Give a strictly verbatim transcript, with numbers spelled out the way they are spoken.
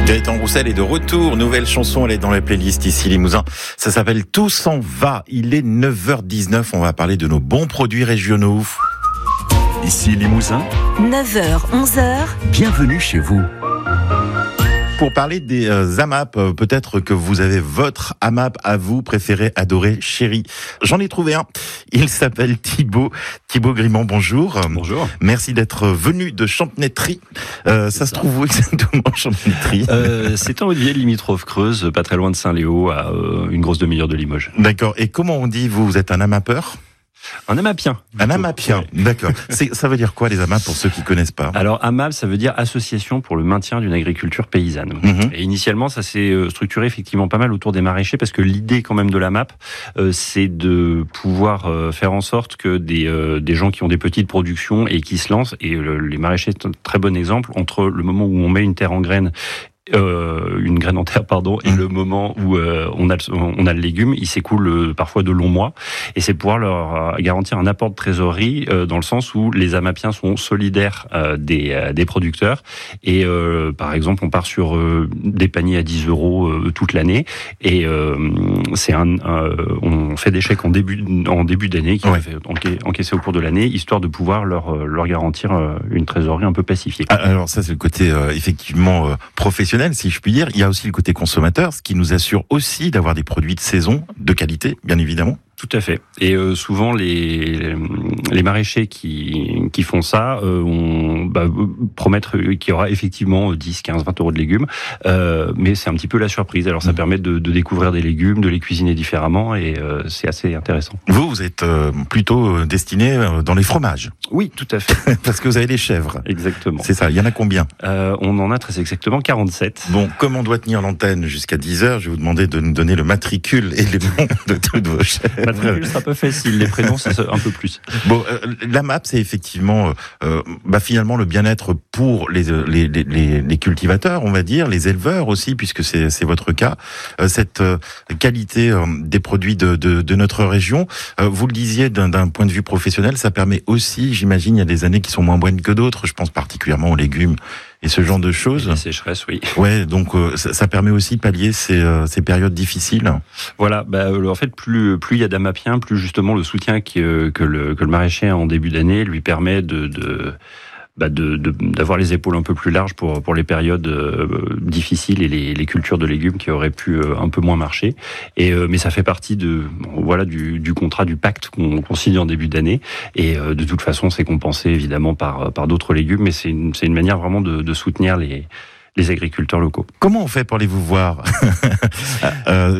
Gaëtan Roussel est de retour. Nouvelle chanson, elle est dans la playlist ici Limousin. Ça s'appelle Tout s'en va. Il est neuf heures dix-neuf. On va parler de nos bons produits régionaux. Ici Limousin. neuf heures, onze heures. Bienvenue chez vous. Pour parler des euh, AMAP, euh, peut-être que vous avez votre AMAP à vous préféré, adoré, chéri. J'en ai trouvé un. Il s'appelle Thibaut. Thibaut Grimont, bonjour. Bonjour. Merci d'être venu de Champnetterie. Euh, ça, ça se trouve où exactement, Champnetterie? euh, C'est en Haute-Vienne, limitrophe Creuse, pas très loin de Saint-Léo, à euh, une grosse demi-heure de Limoges. D'accord. Et comment on dit, vous, vous êtes un amapeur? Un amapien. Un amapien, ouais. D'accord. C'est, ça veut dire quoi les AMAP pour ceux qui connaissent pas? Alors AMAP, ça veut dire Association pour le maintien d'une agriculture paysanne. Mm-hmm. Et initialement, ça s'est structuré effectivement pas mal autour des maraîchers parce que l'idée quand même de l'AMAP, euh, c'est de pouvoir euh, faire en sorte que des, euh, des gens qui ont des petites productions et qui se lancent, et le, les maraîchers c'est un très bon exemple, entre le moment où on met une terre en graine, Euh, une graine en terre, pardon, et mmh. le moment où euh, on a le, on a le légume, il s'écoule euh, parfois de longs mois, et c'est pouvoir leur euh, garantir un apport de trésorerie euh, dans le sens où les amapiens sont solidaires euh, des, euh, des producteurs, et euh, par exemple on part sur euh, des paniers à dix euros euh, toute l'année, et euh, c'est un, un, on fait des chèques en début en début d'année qui ouais. vont être encaissés au cours de l'année, histoire de pouvoir leur leur garantir une trésorerie un peu pacifiée. Alors ça c'est le côté euh, effectivement euh, professionnel, si je puis dire. Il y a aussi le côté consommateur, ce qui nous assure aussi d'avoir des produits de saison, de qualité, bien évidemment. Tout à fait. Et euh, souvent les les maraîchers qui qui font ça euh, on bah, promettent qu'il y aura effectivement dix, quinze, vingt euros de légumes, euh, mais c'est un petit peu la surprise. Alors ça mmh. permet de, de découvrir des légumes, de les cuisiner différemment, et euh, c'est assez intéressant. Vous, vous êtes euh, plutôt destiné dans les fromages. Oui, tout à fait. Parce que vous avez les chèvres. Exactement. C'est ça. Il y en a combien? euh, On en a très exactement quarante-sept. Bon, comme on doit tenir l'antenne jusqu'à dix heures, je vais vous demander de nous donner le matricule et les noms de toutes vos chèvres. Matricule sera pas facile, les prénoms c'est un peu plus. Bon, euh, l'AMAP c'est effectivement, euh, bah finalement le bien-être pour les, les les les cultivateurs, on va dire, les éleveurs aussi, puisque c'est c'est votre cas. Euh, cette euh, qualité euh, des produits de, de de notre région, euh, vous le disiez d'un d'un point de vue professionnel, ça permet aussi, j'imagine, il y a des années qui sont moins bonnes que d'autres. Je pense particulièrement aux légumes et ce genre de choses. Les sécheresses, oui. Ouais, donc euh, ça, ça permet aussi de pallier ces, euh, ces périodes difficiles. Voilà, bah, en fait, plus plus il y a d'amapiens, plus justement le soutien qui, euh, que le que le maraîcher a en début d'année lui permet de de bah de, de d'avoir les épaules un peu plus larges pour pour les périodes euh, difficiles et les, les cultures de légumes qui auraient pu euh, un peu moins marcher. Et euh, mais ça fait partie de bon, voilà du, du contrat, du pacte qu'on, qu'on signe en début d'année. Et euh, de toute façon, c'est compensé évidemment par par d'autres légumes, mais c'est une c'est une manière vraiment de, de soutenir les les agriculteurs locaux. Comment on fait pour aller vous voir? euh,